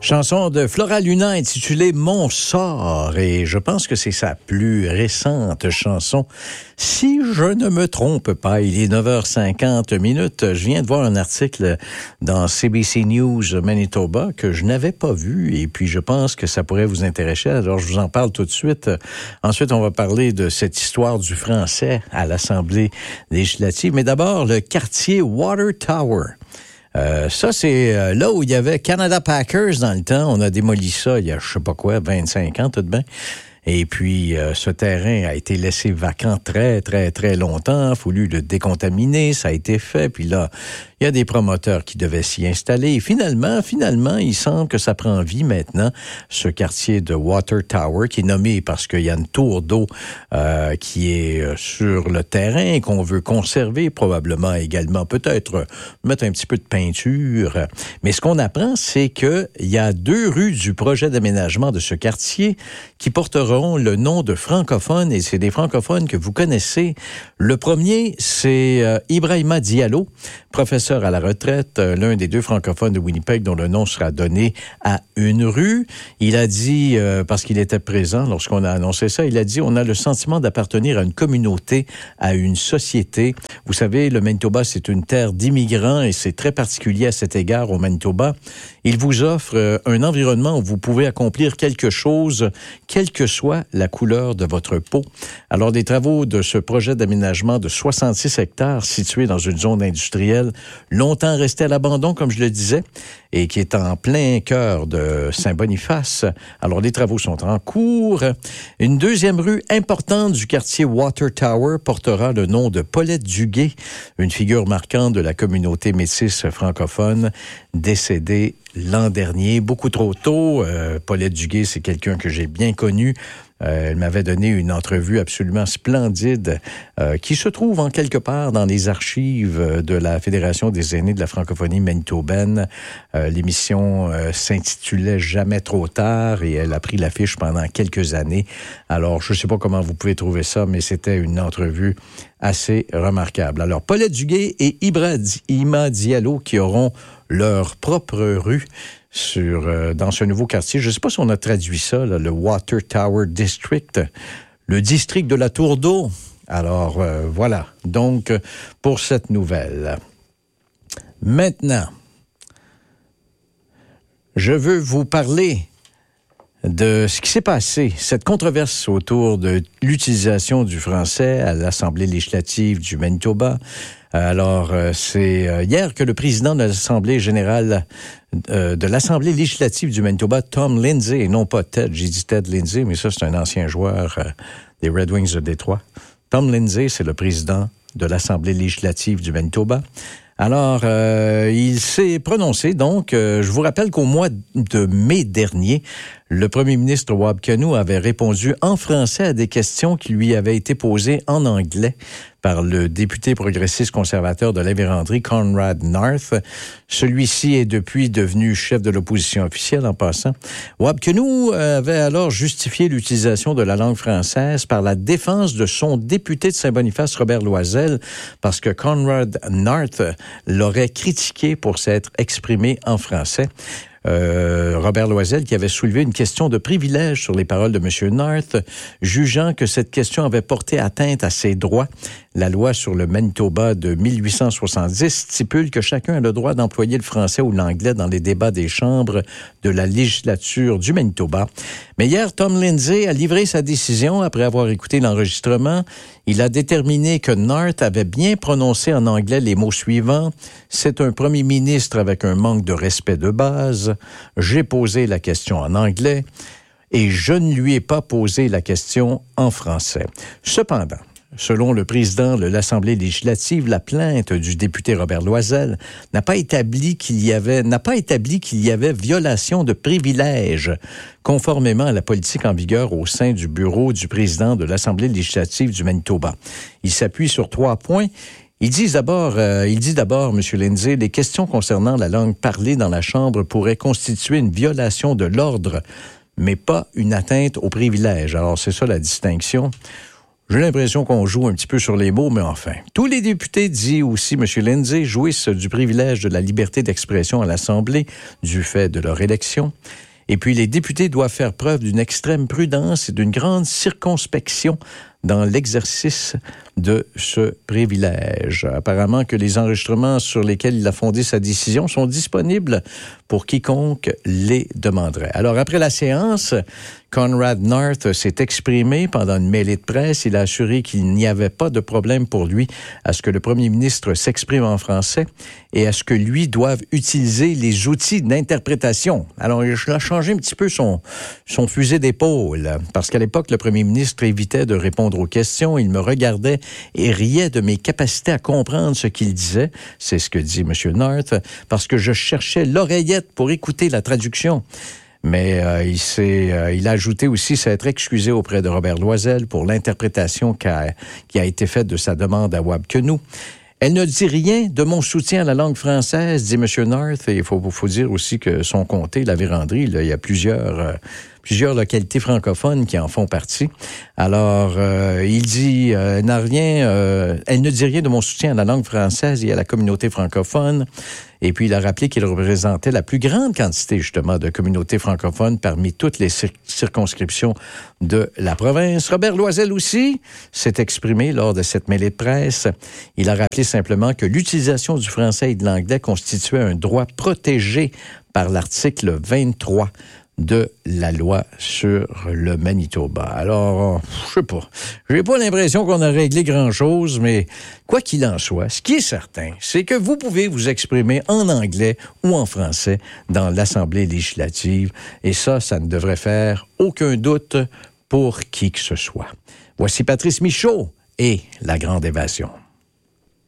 Chanson de Flora Luna intitulée Mon sort, et je pense que c'est sa plus récente chanson. Si je ne me trompe pas, il est 9h50. Je viens de voir un article dans CBC News Manitoba que je n'avais pas vu, et puis je pense que ça pourrait vous intéresser, alors je vous en parle tout de suite. Ensuite, on va parler de cette histoire du français à l'Assemblée législative, mais d'abord, le quartier Water Tower. Ça, c'est là où il y avait Canada Packers dans le temps. On a démoli ça il y a, je sais pas quoi, 25 ans tout de même. Et puis, ce terrain a été laissé vacant très, très, très longtemps. Il a fallu le décontaminer, ça a été fait. Puis là, il y a des promoteurs qui devaient s'y installer. Et finalement, il semble que ça prend vie maintenant, ce quartier de Water Tower, qui est nommé parce qu'il y a une tour d'eau qui est sur le terrain, qu'on veut conserver, probablement également, peut-être mettre un petit peu de peinture. Mais ce qu'on apprend, c'est qu'il y a 2 rues du projet d'aménagement de ce quartier qui porteront le nom de francophones, et c'est des francophones que vous connaissez. Le premier, c'est Ibrahima Diallo, professeur à la retraite, l'un des 2 francophones de Winnipeg dont le nom sera donné à une rue. Il a dit, parce qu'il était présent lorsqu'on a annoncé ça, il a dit « On a le sentiment d'appartenir à une communauté, à une société. » Vous savez, le Manitoba, c'est une terre d'immigrants et c'est très particulier à cet égard au Manitoba. Il vous offre un environnement où vous pouvez accomplir quelque chose, quelle que soit la couleur de votre peau. Alors, des travaux de ce projet d'aménagement de 66 hectares situé dans une zone industrielle longtemps restée à l'abandon, comme je le disais, et qui est en plein cœur de Saint-Boniface. Alors, les travaux sont en cours. Une deuxième rue importante du quartier Water Tower portera le nom de Paulette Duguay, une figure marquante de la communauté métisse francophone, décédée l'an dernier, beaucoup trop tôt. Paulette Duguay, c'est quelqu'un que j'ai bien connu. Elle m'avait donné une entrevue absolument splendide qui se trouve en quelque part dans les archives de la Fédération des aînés de la francophonie manitobaine. L'émission s'intitulait « Jamais trop tard » et elle a pris l'affiche pendant quelques années. Alors, je ne sais pas comment vous pouvez trouver ça, mais c'était une entrevue assez remarquable. Alors, Paulette Duguay et Ibrahima Diallo qui auront leur propre rue dans ce nouveau quartier. Je ne sais pas si on a traduit ça, là, le Water Tower District, le district de la tour d'eau. Alors, voilà. Donc, pour cette nouvelle. Maintenant, je veux vous parler de ce qui s'est passé, cette controverse autour de l'utilisation du français à l'Assemblée législative du Manitoba. Alors, c'est hier que le président de l'Assemblée générale de l'Assemblée législative du Manitoba, Tom Lindsay, et non pas Ted, j'ai dit Ted Lindsay, mais ça, c'est un ancien joueur des Red Wings de Détroit. Tom Lindsay, c'est le président de l'Assemblée législative du Manitoba. Alors, il s'est prononcé, donc, je vous rappelle qu'au mois de mai dernier, le premier ministre Wab Kinew avait répondu en français à des questions qui lui avaient été posées en anglais par le député progressiste conservateur de la Vérandrie, Conrad North. Celui-ci est depuis devenu chef de l'opposition officielle en passant. Wab Kinew avait alors justifié l'utilisation de la langue française par la défense de son député de Saint-Boniface, Robert Loisel, parce que Conrad North l'aurait critiqué pour s'être exprimé en français. Robert Loisel qui avait soulevé une question de privilège sur les paroles de M. North, jugeant que cette question avait porté atteinte à ses droits. La loi sur le Manitoba de 1870 stipule que chacun a le droit d'employer le français ou l'anglais dans les débats des chambres de la législature du Manitoba. Mais hier, Tom Lindsay a livré sa décision après avoir écouté l'enregistrement. Il a déterminé que North avait bien prononcé en anglais les mots suivants. « C'est un premier ministre avec un manque de respect de base. J'ai posé la question en anglais et je ne lui ai pas posé la question en français. » Cependant, selon le président de l'Assemblée législative, la plainte du député Robert Loisel n'a pas établi qu'il y avait violation de privilèges, conformément à la politique en vigueur au sein du bureau du président de l'Assemblée législative du Manitoba. Il s'appuie sur 3 points. Il dit d'abord, M. Lindsay, les questions concernant la langue parlée dans la Chambre pourraient constituer une violation de l'ordre, mais pas une atteinte aux privilèges. Alors, c'est ça la distinction. J'ai l'impression qu'on joue un petit peu sur les mots, mais enfin. Tous les députés, dit aussi M. Lindsay, jouissent du privilège de la liberté d'expression à l'Assemblée du fait de leur élection. Et puis, les députés doivent faire preuve d'une extrême prudence et d'une grande circonspection dans l'exercice de ce privilège. Apparemment que les enregistrements sur lesquels il a fondé sa décision sont disponibles pour quiconque les demanderait. Alors, après la séance, Conrad North s'est exprimé pendant une mêlée de presse. Il a assuré qu'il n'y avait pas de problème pour lui à ce que le premier ministre s'exprime en français et à ce que lui doive utiliser les outils d'interprétation. Alors, il a changé un petit peu son fusil d'épaule, parce qu'à l'époque, le premier ministre évitait de répondre aux questions. Il me regardait et riait de mes capacités à comprendre ce qu'il disait. C'est ce que dit M. North, parce que je cherchais l'oreillette pour écouter la traduction. Mais il a ajouté aussi s'être excusé auprès de Robert Loisel pour l'interprétation qui a été faite de sa demande à Wab Queneau. Elle ne dit rien de mon soutien à la langue française, dit M. North. Et il faut dire aussi que son comté, la Vérandrie, là, il y a plusieurs localités francophones qui en font partie. Alors, il dit, elle ne dit rien de mon soutien à la langue française et à la communauté francophone. Et puis, il a rappelé qu'il représentait la plus grande quantité, justement, de communautés francophones parmi toutes les circonscriptions de la province. Robert Loisel aussi s'est exprimé lors de cette mêlée de presse. Il a rappelé simplement que l'utilisation du français et de l'anglais constituait un droit protégé par l'article 23 de la loi sur le Manitoba. Alors, je sais pas. J'ai pas l'impression qu'on a réglé grand-chose, mais quoi qu'il en soit, ce qui est certain, c'est que vous pouvez vous exprimer en anglais ou en français dans l'Assemblée législative, et ça ne devrait faire aucun doute pour qui que ce soit. Voici Patrice Michaud et La Grande Évasion.